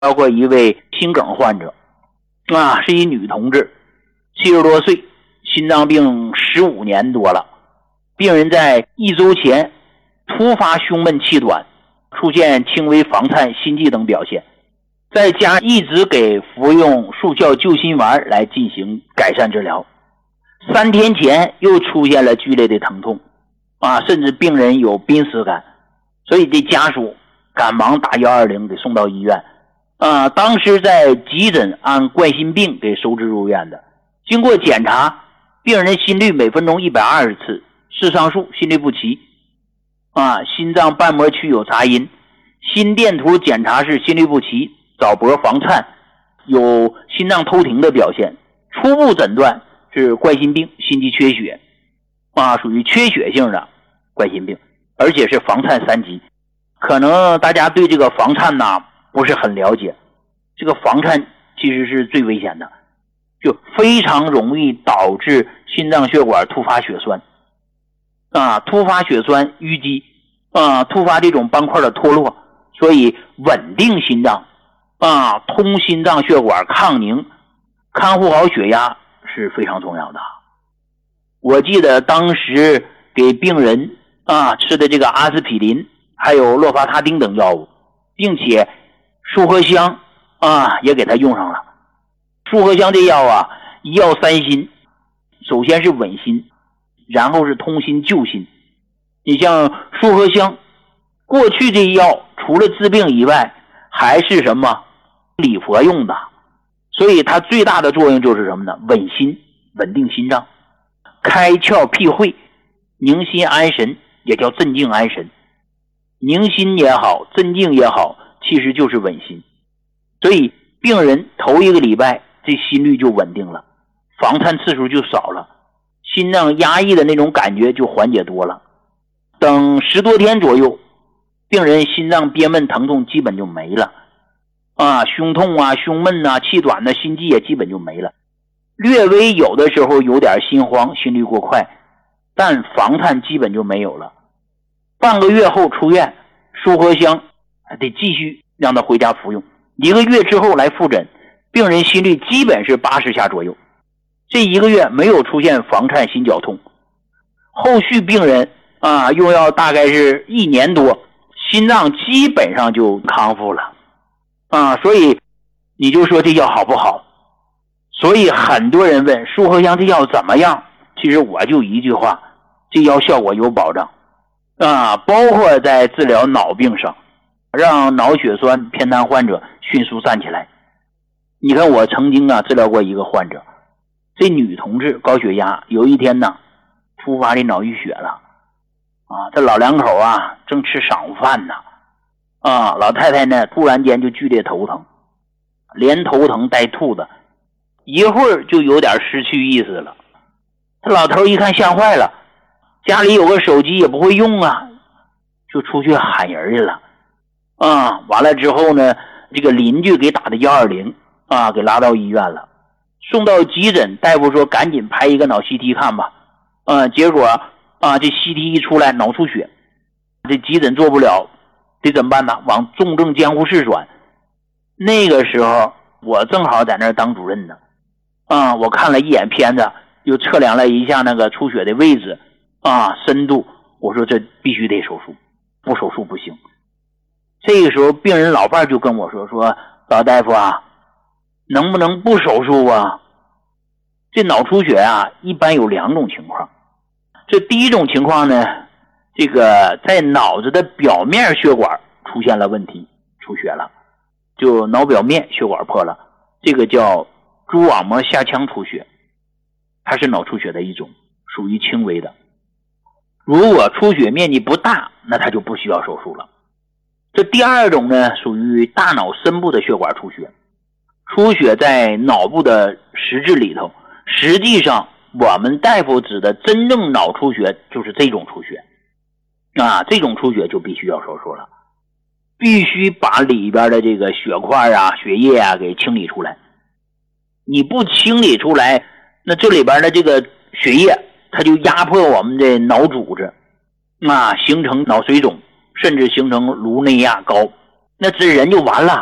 包括一位心梗患者是一女同志，70多岁，心脏病15年多了。病人在1周前突发胸闷气短，出现轻微房颤、心悸等表现，在家一直给服用速效救心丸来进行改善治疗。3天前又出现了剧烈的疼痛甚至病人有濒死感，所以这家属赶忙打120给送到医院当时在急诊按冠心病给收治入院的。经过检查，病人心率每分钟120次，视上述心律不齐心脏瓣膜区有杂音，心电图检查是心律不齐，早搏房颤，有心脏偷停的表现，初步诊断是冠心病心肌缺血属于缺血性的冠心病，而且是房颤3级。可能大家对这个房颤不是很了解，这个房颤其实是最危险的，就非常容易导致心脏血管突发血栓突发血栓淤积突发这种斑块的脱落，所以稳定心脏通心脏血管抗凝，看护好血压是非常重要的。我记得当时给病人吃的这个阿司匹林还有洛伐他汀等药物，并且舒合香也给他用上了。舒合香这药一药3心，首先是稳心，然后是通心救心。你像舒合香，过去这药除了治病以外还是什么礼佛用的，所以它最大的作用就是什么呢？稳心，稳定心脏，开窍辟秽，宁心安神，也叫镇静安神。宁心也好，镇静也好，其实就是稳心。所以病人头1个礼拜这心率就稳定了，房颤次数就少了，心脏压抑的那种感觉就缓解多了。等10多天左右，病人心脏憋闷疼痛基本就没了胸痛胸闷气短心悸也基本就没了，略微有的时候有点心慌，心率过快，但房颤基本就没有了。半个月后出院，舒合香还得继续让他回家服用，1个月之后来复诊，病人心率基本是80下左右，这1个月没有出现房颤心绞痛。后续病人用药大概是1年多，心脏基本上就康复了所以你就说这药好不好？所以很多人问舒合香这药怎么样，其实我就一句话，这药效果有保障包括在治疗脑病上，让脑血栓偏瘫患者迅速站起来。你看我曾经治疗过一个患者，这女同志高血压，有一天突发的脑淤血了这老两口正吃晌午饭呢老太太呢突然间就剧烈头疼，连头疼带吐的，一会儿就有点失去意识了。他老头一看吓坏了，家里有个手机也不会用就出去喊人去了完了之后呢，这个邻居给打的120给拉到医院了，送到急诊，大夫说赶紧拍一个脑 CT 看吧结果这 CT 一出来脑出血，这急诊做不了，得怎么办呢？往重症监护室转。那个时候我正好在那儿当主任呢我看了一眼片子，又测量了一下那个出血的位置深度，我说这必须得手术，不手术不行。这个时候病人老伴就跟我说老大夫能不能不手术这脑出血一般有2种情况。这第一种情况呢，这个在脑子的表面血管出现了问题，出血了，就脑表面血管破了，这个叫蛛网膜下腔出血，它是脑出血的一种，属于轻微的。如果出血面积不大，那它就不需要手术了。这第二种呢，属于大脑深部的血管出血，出血在脑部的实质里头，实际上我们大夫指的真正脑出血就是这种出血这种出血就必须要手术了，必须把里边的这个血块血液给清理出来。你不清理出来，那这里边的这个血液它就压迫我们的脑组织形成脑水肿，甚至形成颅内压高，那这人就完了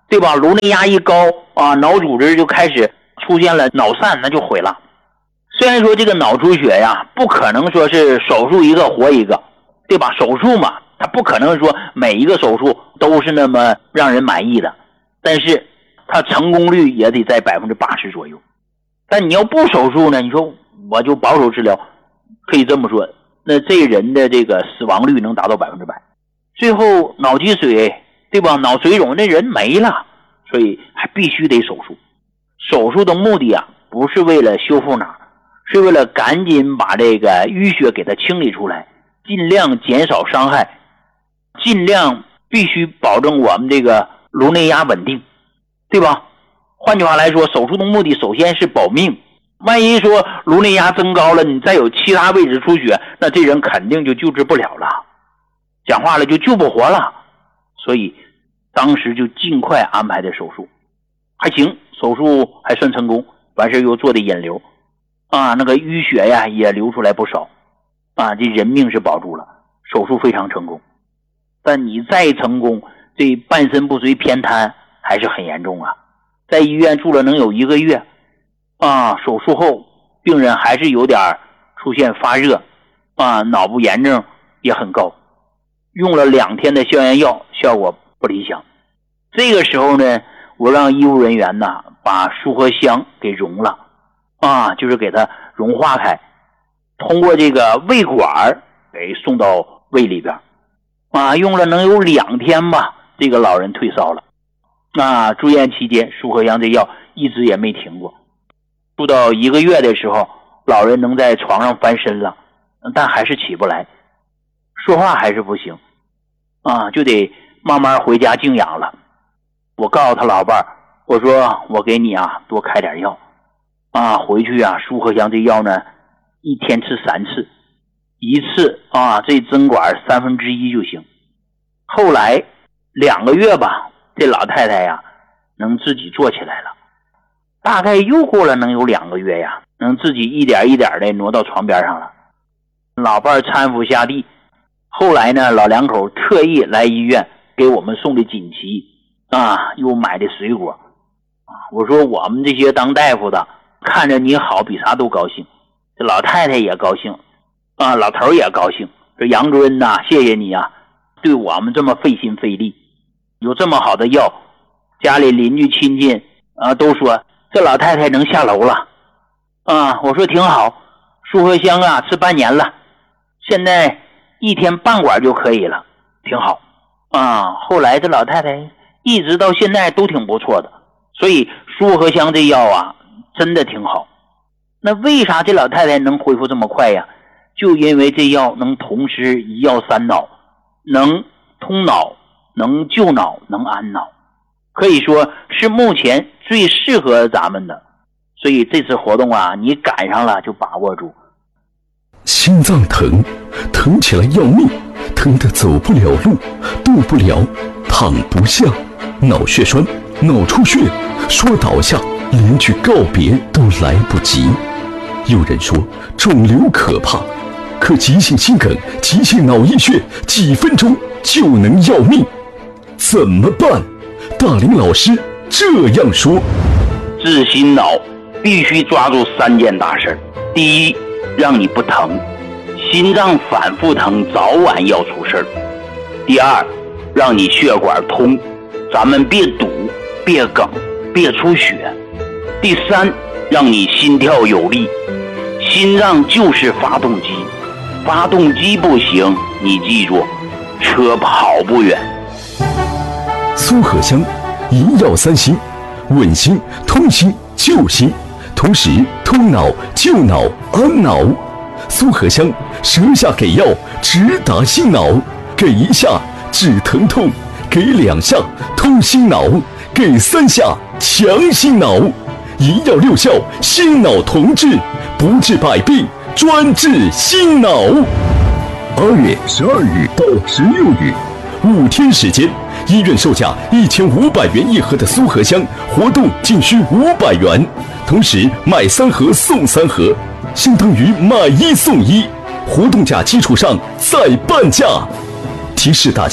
对吧？颅内压一高啊，脑组织就开始出现了脑散，那就毁了。虽然说这个脑出血呀，不可能说是手术一个活一个，对吧？手术嘛，它不可能说每一个手术都是那么让人满意的，但是它成功率也得在80%左右。但你要不手术呢，你说我就保守治疗，可以这么说，那这人的这个死亡率能达到100%。最后脑积水，对吧？脑水肿，那人没了，所以还必须得手术。手术的目的啊，不是为了修复哪儿，是为了赶紧把这个淤血给它清理出来，尽量减少伤害，尽量必须保证我们这个颅内压稳定，对吧？换句话来说，手术的目的首先是保命。万一说颅内压增高了，你再有其他位置出血，那这人肯定就救治不了了，讲话了就救不活了。所以当时就尽快安排的手术，还行，手术还算成功，完事又做的引流啊，那个淤血呀也流出来不少啊，这人命是保住了，手术非常成功。但你再成功，这半身不遂偏瘫还是很严重啊，在医院住了能有1个月啊，手术后病人还是有点出现发热啊，脑部炎症也很高，用了2天的消炎药，效果不理想。这个时候呢，我让医务人员呢把舒和香给溶了啊，就是给它融化开，通过这个胃管给送到胃里边啊，用了能有2天吧，这个老人退烧了啊。住院期间舒和香这药一直也没停过，住到1个月的时候，老人能在床上翻身了，但还是起不来，说话还是不行啊，就得慢慢回家静养了。我告诉他老伴儿，我说我给你啊多开点药啊，回去啊舒和香这药呢1天吃3次，一次啊这针管1/3就行。后来2个月吧，这老太太呀能自己坐起来了，大概又过了能有2个月呀，能自己一点一点的挪到床边上了。老伴搀扶下地，后来呢老两口特意来医院给我们送的锦旗啊，又买的水果啊。我说我们这些当大夫的看着你好比啥都高兴，这老太太也高兴啊，老头也高兴，这杨主任呐，谢谢你啊，对我们这么费心费力，有这么好的药，家里邻居亲戚啊都说这老太太能下楼了啊。我说挺好，舒和香啊吃半年了，现在1天半管就可以了，挺好啊。后来这老太太一直到现在都挺不错的，所以舒和香这药啊真的挺好。那为啥这老太太能恢复这么快呀？就因为这药能同时一药3脑，能通脑，能救脑，能安脑，可以说是目前最适合咱们的。所以这次活动啊，你赶上了就把握住。 心脏疼，疼起来要命，疼得走不了路，动不了，躺不下，脑血栓，脑出血，说倒下连句告别都来不及。有人说肿瘤可怕，可急性心梗、急性脑溢血几分钟就能要命，怎么办？大林老师这样说： 治心脑必须抓住3件大事。第一，让你不疼，心脏反复疼早晚要出事儿。第二，让你血管通，咱们别堵，别梗，别出血。第三，让你心跳有力，心脏就是发动机，发动机不行，你记住，车跑不远。 苏合香，一药3心，稳心、通心、救心，同时通脑、救脑、安脑。苏合香舌下给药，直达心脑，给1下止疼痛，给2下通心脑，给3下强心脑。1药6效，心脑同治，不治百病，专治心脑。2月12日到16日，5天时间，医院售价1500元1盒的苏合香活动仅需500元，同时买3盒送3盒，相当于买1送1，活动价基础上再半价。提示大家，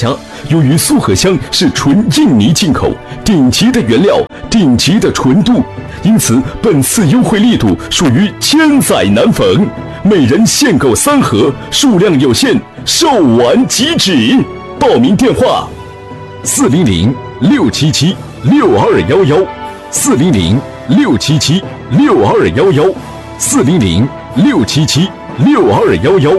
由于苏合香是纯印尼进口，顶级的原料，顶级的纯度，因此本次优惠力度属于千载难逢，每人限购3盒，数量有限，售完即止。报名电话：400-677-6211，400-677-6211，400-677-6211。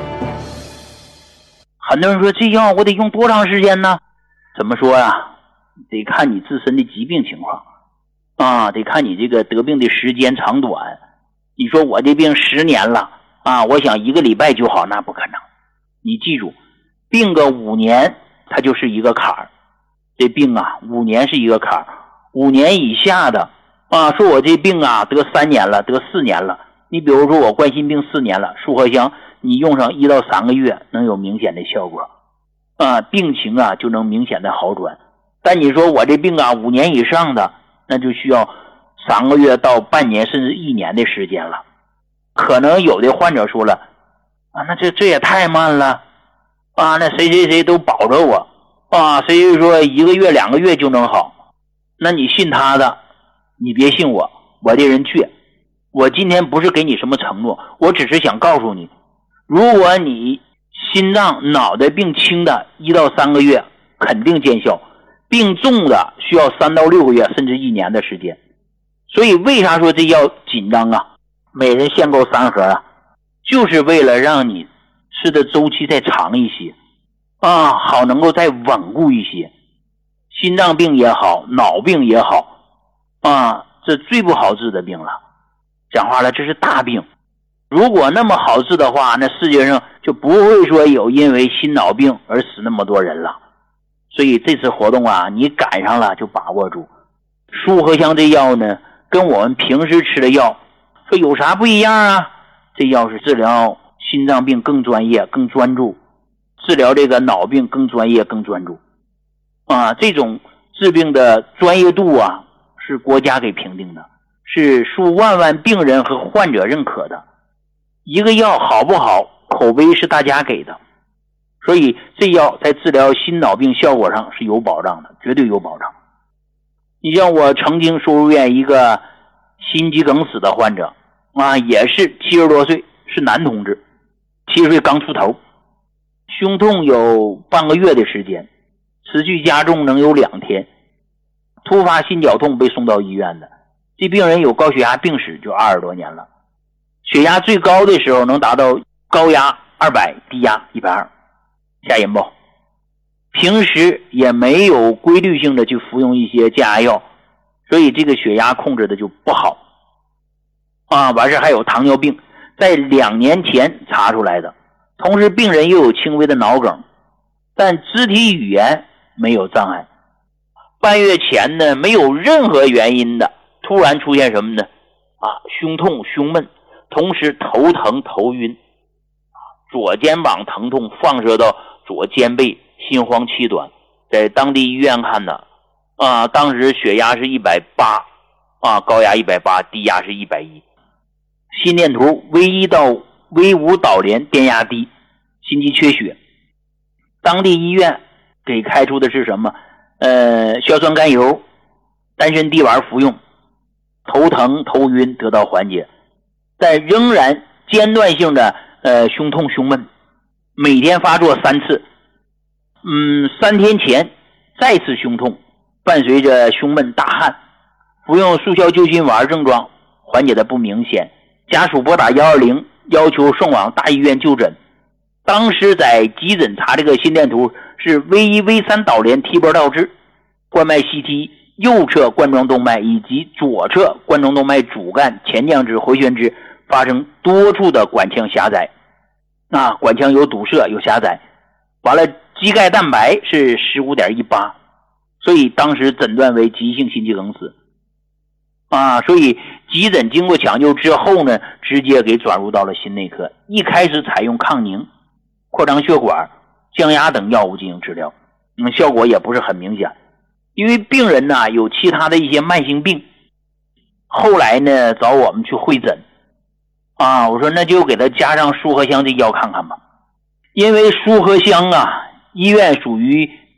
很多人说这药我得用多长时间呢？怎么说呀？得看你自身的疾病情况啊，得看你这个得病的时间长短。你说我这病10年了啊，我想1个礼拜就好，那不可能。你记住，病个5年它就是一个坎儿。这病啊5年是一个坎儿，5年以下的啊，说我这病啊得3年了，得4年了。你比如说我冠心病4年了，舒合香你用上1到3个月能有明显的效果啊，病情啊就能明显的好转。但你说我这病啊5年以上的，那就需要3个月到半年甚至1年的时间了。可能有的患者说了啊，那这也太慢了啊，那谁都保着我啊，谁说1个月2个月就能好，那你信他的，你别信我，我这人倔。我今天不是给你什么承诺，我只是想告诉你，如果你心脏脑袋病轻的1到3个月肯定见效，病重的需要3到6个月甚至1年的时间。所以为啥说这药紧张啊？每人限购3盒啊，就是为了让你吃的周期再长一些啊，好能够再稳固一些。心脏病也好，脑病也好啊，这最不好治的病了。讲话了，这是大病。如果那么好治的话，那世界上就不会说有因为心脑病而死那么多人了。所以这次活动啊，你赶上了就把握住。舒合香这药呢，跟我们平时吃的药说有啥不一样啊？这药是治疗心脏病更专业更专注，治疗这个脑病更专业更专注啊，这种治病的专业度啊是国家给评定的，是数万万病人和患者认可的。一个药好不好，口碑是大家给的，所以这药在治疗心脑病效果上是有保障的，绝对有保障。你像我曾经收入院一个心肌梗死的患者啊，也是70多岁，是男同志，70岁刚出头，胸痛有半个月的时间，持续加重能有2天，突发心绞痛被送到医院的。这病人有高血压病史就20多年了，血压最高的时候能达到高压200，低压120，吓人不？平时也没有规律性的去服用一些降压药，所以这个血压控制的就不好啊。完事还有糖尿病，在2年前查出来的，同时病人又有轻微的脑梗，但肢体语言没有障碍。半月前呢，没有任何原因的突然出现什么呢？胸痛胸闷，同时头疼头晕，左肩膀疼痛放射到左肩背，心慌气短，在当地医院看的当时血压是180高压180，低压是110，心电图 V1 到 V5 导联，电压低，心肌缺血。当地医院给开出的是什么？硝酸甘油、丹参地丸服用，头疼头晕得到缓解，但仍然间断性的胸痛胸闷，每天发作3次。3天前再次胸痛，伴随着胸闷大汗，服用速效救心丸，症状缓解的不明显，家属拨打120要求送往大医院就诊。当时在急诊查这个心电图是 V1 V3 导联 T 波倒置，冠脉 CT 右侧冠状动脉以及左侧冠状动脉主干前降支回旋支发生多处的管腔狭窄，管腔有堵塞有狭窄，完了肌钙蛋白是 15.18， 所以当时诊断为急性心肌梗死所以急诊经过抢救之后呢，直接给转入到了心内科，一开始采用抗凝、扩张血管、降压等药物进行治疗，效果也不是很明显。因为病人呢有其他的一些慢性病，后来呢找我们去会诊我说那就给他加上舒合香这药看看吧。因为舒合香医院属于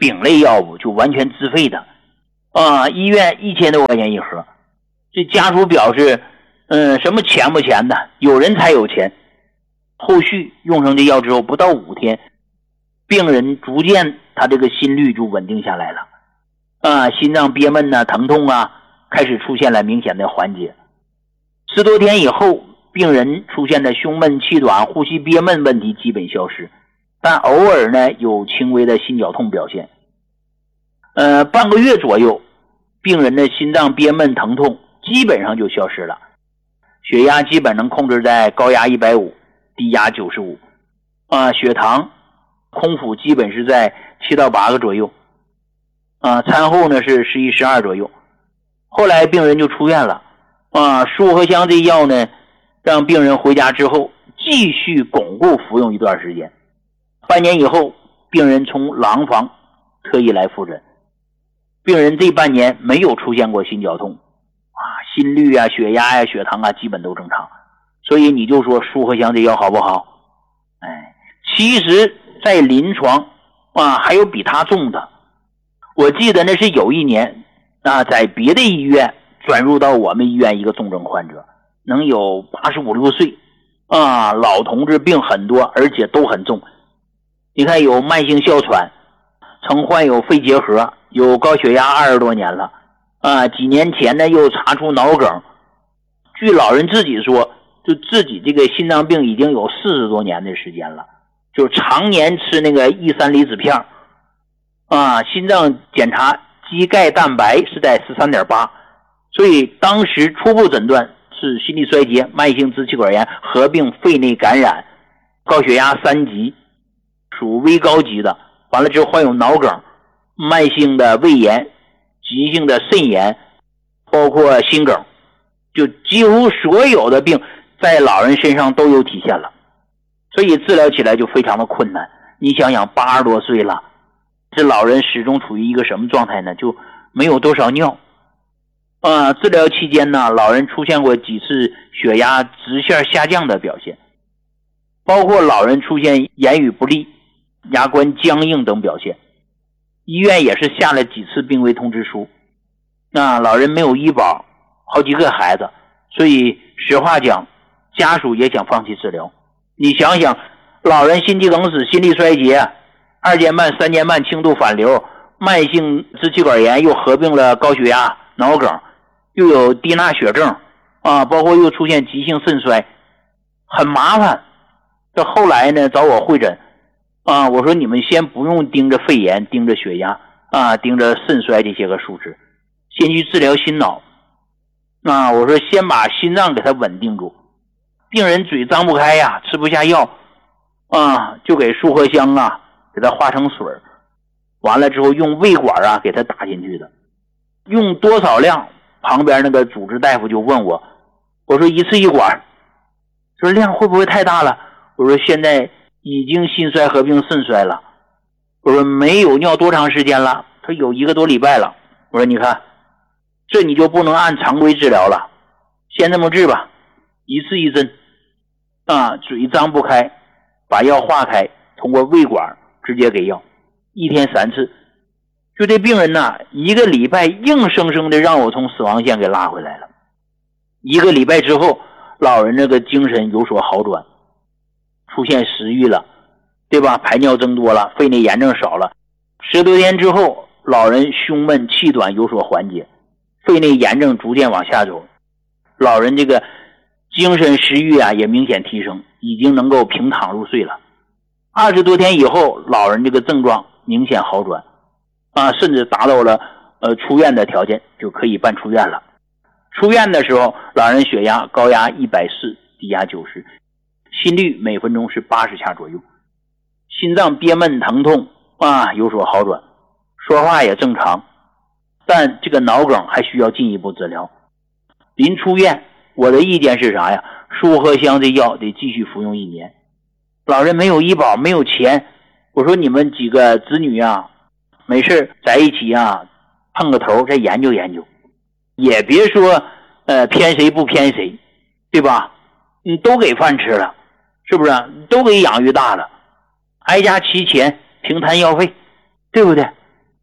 丙类药物，就完全自费的医院1000多块钱一盒。这家属表示什么钱不钱的，有人才有钱。后续用上这药之后不到5天，病人逐渐他这个心率就稳定下来了心脏憋闷疼痛开始出现了明显的缓解。10多天以后，病人出现的胸闷气短、呼吸憋闷问题基本消失，但偶尔呢有轻微的心绞痛表现。半个月左右，病人的心脏憋闷疼痛基本上就消失了，血压基本能控制在高压150，低压95血糖空腹基本是在7到8个左右餐后呢是11、12左右。后来病人就出院了舒和香这药呢，让病人回家之后继续巩固服用一段时间。半年以后，病人从廊坊特意来复诊，病人这半年没有出现过心绞痛心率血压血糖基本都正常。所以你就说舒和香这药好不好？其实在临床还有比它重的。我记得那是有一年在别的医院转入到我们医院一个重症患者，能有85、6岁老同志，病很多，而且都很重。你看有慢性哮喘，曾患有肺结核，有高血压20多年了几年前呢又查出脑梗。据老人自己说，就自己这个心脏病已经有40多年的时间了，就常年吃那个E3离子片心脏检查肌钙蛋白是在 13.8， 所以当时初步诊断是心力衰竭、慢性支气管炎合并肺内感染，高血压3级，属危高级的。完了之后患有脑梗、慢性的胃炎、急性的肾炎，包括心梗，就几乎所有的病在老人身上都有体现了，所以治疗起来就非常的困难。你想想80多岁了，这老人始终处于一个什么状态呢？就没有多少尿治疗期间呢，老人出现过几次血压直线下降的表现，包括老人出现言语不利、牙关僵硬等表现。医院也是下了几次病危通知书老人没有医保，好几个孩子，所以实话讲，家属也想放弃治疗。你想想，老人心肌梗死、心力衰竭、2年半、3年半轻度反流、慢性支气管炎，又合并了高血压、脑梗，又有低钠血症包括又出现急性肾衰，很麻烦。这后来呢找我会诊我说你们先不用盯着肺炎、盯着血压盯着肾衰这些个数值，先去治疗心脑我说先把心脏给它稳定住。病人嘴张不开吃不下药就给舒和香给它化成水，完了之后用胃管给它打进去的。用多少量，旁边那个主治大夫就问我，我说1次1管，说量会不会太大了？我说现在已经心衰合并肾衰了。我说没有尿多长时间了？他有1个多礼拜了。我说你看，这你就不能按常规治疗了，先这么治吧，1次1针嘴张不开，把药化开，通过胃管直接给药，1天3次。就这病人1个礼拜硬生生的让我从死亡线给拉回来了。1个礼拜之后，老人这个精神有所好转，出现食欲了，对吧？排尿增多了，肺内炎症少了。10多天之后，老人胸闷气短有所缓解，肺内炎症逐渐往下走，老人这个精神食欲也明显提升，已经能够平躺入睡了。20多天以后，老人这个症状明显好转甚至达到了出院的条件，就可以办出院了。出院的时候，老人血压高压140，低压90，心率每分钟是80下左右，心脏憋闷疼痛有所好转，说话也正常，但这个脑梗还需要进一步治疗。临出院，我的意见是啥呀？舒和香这药得继续服用1年。老人没有医保，没有钱，我说你们几个子女没事在一起碰个头再研究研究，也别说偏谁不偏谁，对吧？你都给饭吃了，是不是？都给养育大了，挨家齐钱，平摊药费，对不对？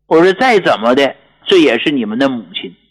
我说再怎么的，这也是你们的母亲。